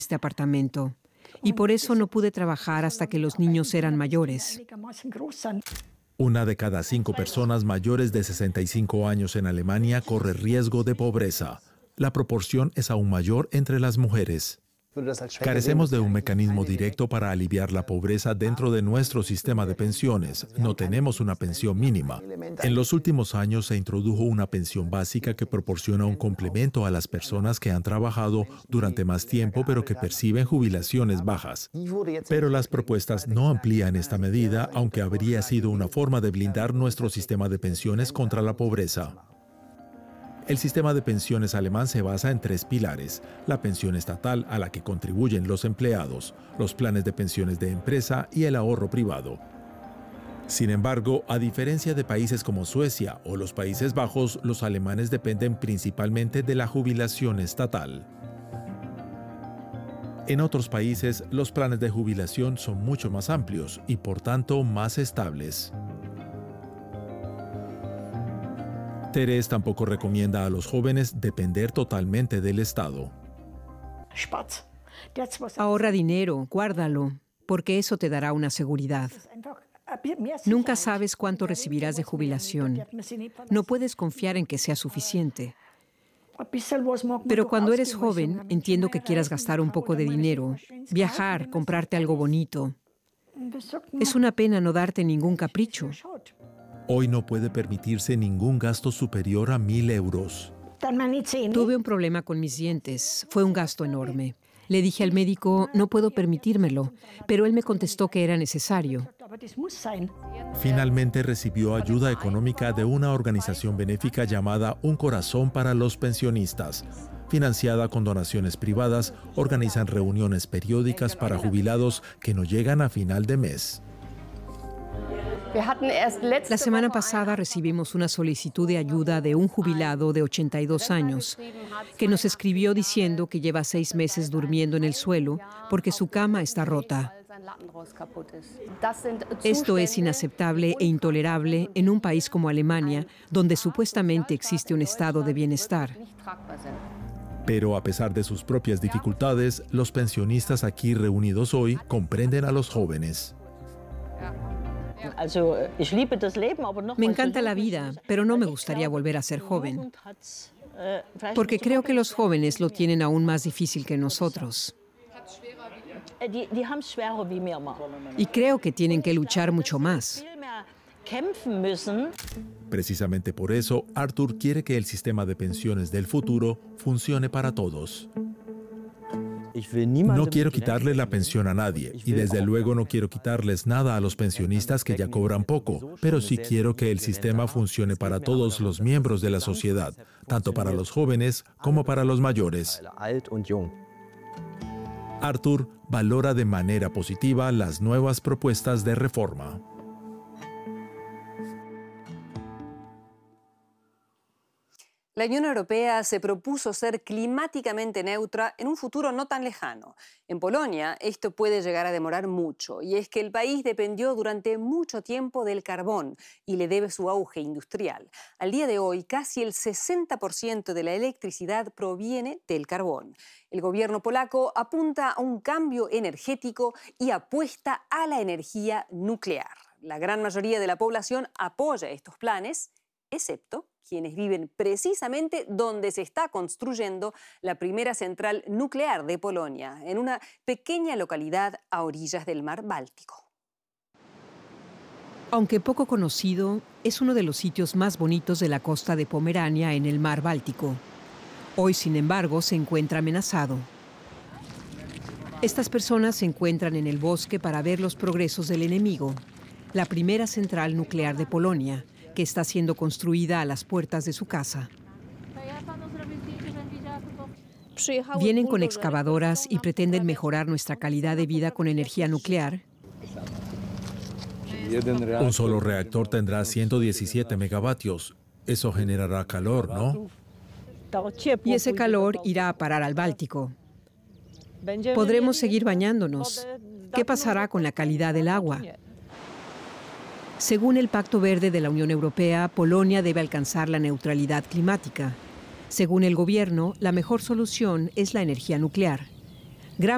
este apartamento. Y por eso no pude trabajar hasta que los niños eran mayores. Una de cada 5 personas mayores de 65 años en Alemania corre riesgo de pobreza. La proporción es aún mayor entre las mujeres. Carecemos de un mecanismo directo para aliviar la pobreza dentro de nuestro sistema de pensiones. No tenemos una pensión mínima. En los últimos años se introdujo una pensión básica que proporciona un complemento a las personas que han trabajado durante más tiempo pero que perciben jubilaciones bajas. Pero las propuestas no amplían esta medida, aunque habría sido una forma de blindar nuestro sistema de pensiones contra la pobreza. El sistema de pensiones alemán se basa en 3 pilares: la pensión estatal a la que contribuyen los empleados, los planes de pensiones de empresa y el ahorro privado. Sin embargo, a diferencia de países como Suecia o los Países Bajos, los alemanes dependen principalmente de la jubilación estatal. En otros países, los planes de jubilación son mucho más amplios y por tanto más estables. Therese tampoco recomienda a los jóvenes depender totalmente del Estado. Ahorra dinero, guárdalo, porque eso te dará una seguridad. Nunca sabes cuánto recibirás de jubilación. No puedes confiar en que sea suficiente. Pero cuando eres joven, entiendo que quieras gastar un poco de dinero, viajar, comprarte algo bonito. Es una pena no darte ningún capricho. Hoy no puede permitirse ningún gasto superior a 1.000 euros. Tuve un problema con mis dientes. Fue un gasto enorme. Le dije al médico, no puedo permitírmelo, pero él me contestó que era necesario. Finalmente recibió ayuda económica de una organización benéfica llamada Un Corazón para los Pensionistas. Financiada con donaciones privadas, organizan reuniones periódicas para jubilados que no llegan a final de mes. La semana pasada recibimos una solicitud de ayuda de un jubilado de 82 años que nos escribió diciendo que lleva 6 meses durmiendo en el suelo porque su cama está rota. Esto es inaceptable e intolerable en un país como Alemania, donde supuestamente existe un estado de bienestar. Pero a pesar de sus propias dificultades, los pensionistas aquí reunidos hoy comprenden a los jóvenes. Me encanta la vida, pero no me gustaría volver a ser joven. Porque creo que los jóvenes lo tienen aún más difícil que nosotros. Y creo que tienen que luchar mucho más. Precisamente por eso, Arthur quiere que el sistema de pensiones del futuro funcione para todos. No quiero quitarle la pensión a nadie, y desde luego no quiero quitarles nada a los pensionistas que ya cobran poco, pero sí quiero que el sistema funcione para todos los miembros de la sociedad, tanto para los jóvenes como para los mayores. Arthur valora de manera positiva las nuevas propuestas de reforma. La Unión Europea se propuso ser climáticamente neutra en un futuro no tan lejano. En Polonia esto puede llegar a demorar mucho, y es que el país dependió durante mucho tiempo del carbón y le debe su auge industrial. Al día de hoy, casi el 60% de la electricidad proviene del carbón. El gobierno polaco apunta a un cambio energético y apuesta a la energía nuclear. La gran mayoría de la población apoya estos planes, excepto quienes viven precisamente donde se está construyendo la primera central nuclear de Polonia, en una pequeña localidad a orillas del mar Báltico. Aunque poco conocido, es uno de los sitios más bonitos de la costa de Pomerania en el mar Báltico. Hoy, sin embargo, se encuentra amenazado. Estas personas se encuentran en el bosque para ver los progresos del enemigo, la primera central nuclear de Polonia, que está siendo construida a las puertas de su casa. Vienen con excavadoras y pretenden mejorar nuestra calidad de vida con energía nuclear. Un solo reactor tendrá 117 megavatios. Eso generará calor, ¿no? Y ese calor irá a parar al Báltico. Podremos seguir bañándonos. ¿Qué pasará con la calidad del agua? Según el Pacto Verde de la Unión Europea, Polonia debe alcanzar la neutralidad climática. Según el gobierno, la mejor solución es la energía nuclear.